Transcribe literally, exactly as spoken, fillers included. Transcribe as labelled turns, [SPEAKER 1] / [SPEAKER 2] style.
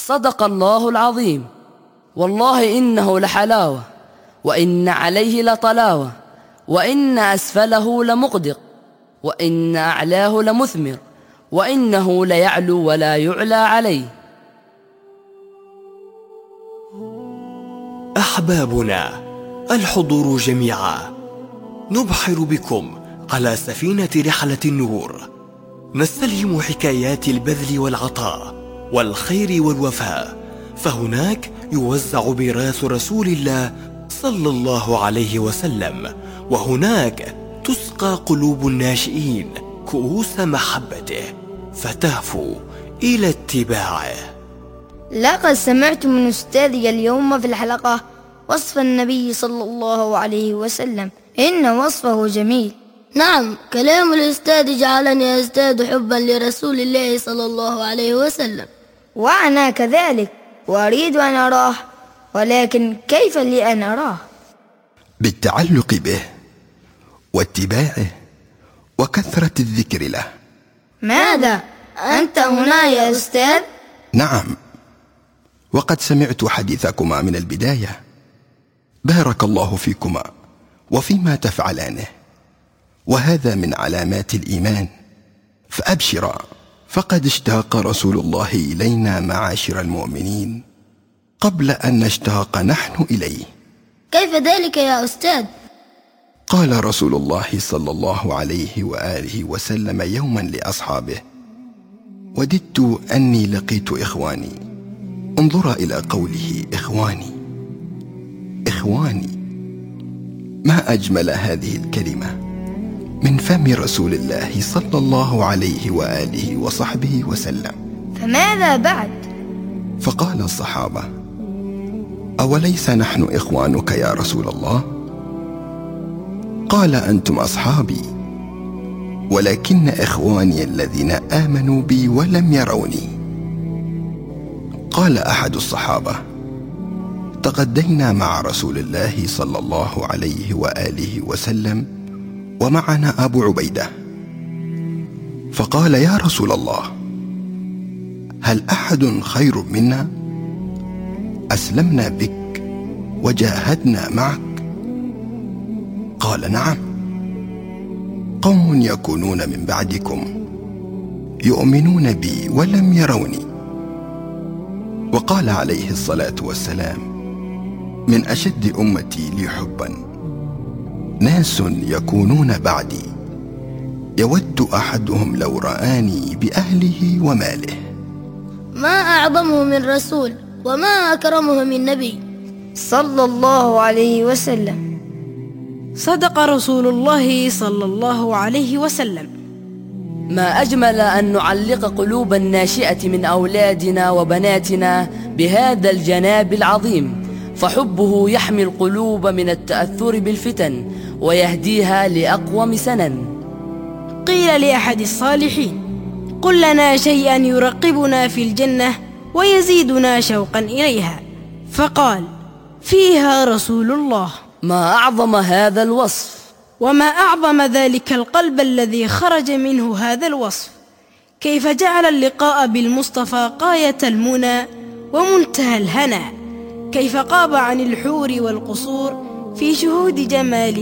[SPEAKER 1] صدق الله العظيم. والله إنه لحلاوة، وإن عليه لطلاوة، وإن أسفله لمغدق، وإن أعلاه لمثمر، وإنه ليعلو ولا يعلى عليه.
[SPEAKER 2] أحبابنا الحضور جميعا، نبحر بكم على سفينة رحلة النور، نستلهم حكايات البذل والعطاء والخير والوفاء، فهناك يوزع ميراث رسول الله صلى الله عليه وسلم، وهناك تسقى قلوب الناشئين كؤوس محبته فتهفو إلى اتباعه.
[SPEAKER 3] لقد سمعت من أستاذي اليوم في الحلقة وصف النبي صلى الله عليه وسلم، إن وصفه جميل.
[SPEAKER 4] نعم، كلام الأستاذ جعلني أزداد حبا لرسول الله صلى الله عليه وسلم.
[SPEAKER 3] وأنا كذلك، وأريد أن أراه، ولكن كيف لي أن أراه؟
[SPEAKER 5] بالتعلق به واتباعه وكثرة الذكر له.
[SPEAKER 3] ماذا؟ أنت هنا يا أستاذ؟
[SPEAKER 5] نعم، وقد سمعت حديثكما من البداية. بارك الله فيكما وفيما تفعلانه، وهذا من علامات الإيمان، فأبشرا، فقد اشتاق رسول الله إلينا معاشر المؤمنين قبل أن نشتاق نحن إليه.
[SPEAKER 4] كيف ذلك يا أستاذ؟
[SPEAKER 5] قال رسول الله صلى الله عليه وآله وسلم يوما لأصحابه: وددت أني لقيت إخواني. انظر إلى قوله إخواني إخواني، ما أجمل هذه الكلمة من فم رسول الله صلى الله عليه وآله وصحبه وسلم.
[SPEAKER 3] فماذا بعد؟
[SPEAKER 5] فقال الصحابة: أوليس نحن إخوانك يا رسول الله؟ قال: أنتم أصحابي، ولكن إخواني الذين آمنوا بي ولم يروني. قال أحد الصحابة: تغدينا مع رسول الله صلى الله عليه وآله وسلم ومعنا أبو عبيدة، فقال: يا رسول الله، هل أحد خير منا؟ أسلمنا بك وجاهدنا معك. قال: نعم، قوم يكونون من بعدكم يؤمنون بي ولم يروني. وقال عليه الصلاة والسلام: من أشد أمتي لي حبا ناس يكونون بعدي يود أحدهم لو رآني بأهله وماله.
[SPEAKER 4] ما أعظمه من رسول، وما أكرمه من نبي
[SPEAKER 3] صلى الله عليه وسلم.
[SPEAKER 6] صدق رسول الله صلى الله عليه وسلم.
[SPEAKER 1] ما أجمل أن نعلق قلوب الناشئة من أولادنا وبناتنا بهذا الجناب العظيم، فحبه يحمي القلوب من التأثر بالفتن ويهديها لأقوم سنن.
[SPEAKER 6] قيل لأحد الصالحين: قل لنا شيئا يرقبنا في الجنة ويزيدنا شوقا إليها، فقال: فيها رسول الله.
[SPEAKER 1] ما أعظم هذا الوصف،
[SPEAKER 6] وما أعظم ذلك القلب الذي خرج منه هذا الوصف. كيف جعل اللقاء بالمصطفى غاية المنى ومنتهى الهنا، كيف غاب عن الحور والقصور في شهود جمال